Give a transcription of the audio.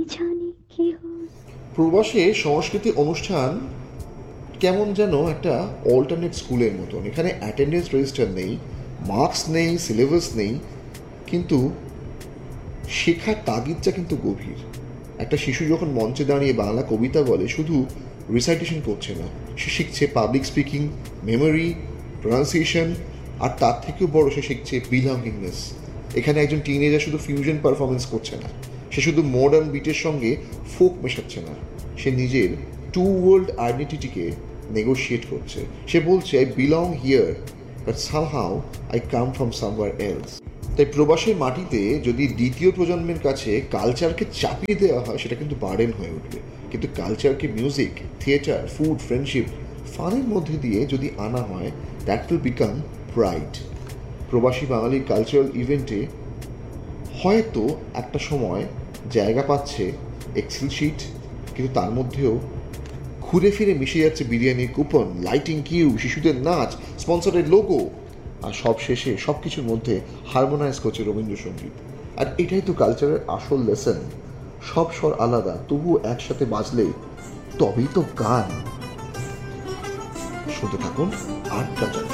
जाने की हो। প্রবাসে সংস্কৃতি অনুষ্ঠান কেমন যেন একটা অল্টারনেট স্কুলের মতন। এখানে অ্যাটেন্ডেন্স রেজিস্টার নেই, মার্কস নেই, সিলেবাস নেই, কিন্তু শেখার তাগিদটা কিন্তু গভীর। একটা শিশু যখন মঞ্চে দাঁড়িয়ে বাংলা কবিতা বলে, শুধু রিসাইটেশন করছে না, সে শিখছে পাবলিক স্পিকিং, মেমোরি, প্রনাউন্সিয়েশন, আর তার থেকেও বড়, সে শিখছে বিলঙ্গিংনেস। এখানে একজন টিনেজার শুধু ফিউশন পারফরমেন্স করছে না, সে শুধু মডার্ন বিটের সঙ্গে ফোক মেশাচ্ছে না, সে নিজের টু ওয়ার্ল্ড আইডেন্টিটিকে নেগোশিয়েট করছে। সে বলছে, I belong here, but somehow I come from somewhere else. তাই প্রবাসের মাটিতে যদি দ্বিতীয় প্রজন্মের কাছে কালচারকে চাপিয়ে দেওয়া হয়, সেটা কিন্তু বার্ডেন হয়ে উঠবে। কিন্তু কালচারকে মিউজিক, থিয়েটার, ফুড, ফ্রেন্ডশিপ, ফানের মধ্যে দিয়ে যদি আনা হয়, দ্যাট উইল বিকাম প্রাইড। প্রবাসী বাঙালির কালচারাল ইভেন্টে হয়তো একটা সময় জায়গা পাচ্ছে এক্সেল শিট, কিন্তু তার মধ্যেও ঘুরে ফিরে মিশে যাচ্ছে বিরিয়ানির কুপন, লাইটিং কিউ, শিশুদের নাচ, স্পন্সরের লোগো, আর সব শেষে সব কিছুর মধ্যে হারমোনাইজ করছে রবীন্দ্রসঙ্গীত। আর এটাই তো কালচারের আসল লেসন। সব স্বর আলাদা, তবুও একসাথে বাজলে তবেই তো গান। শুনতে থাকুন আড্ডা।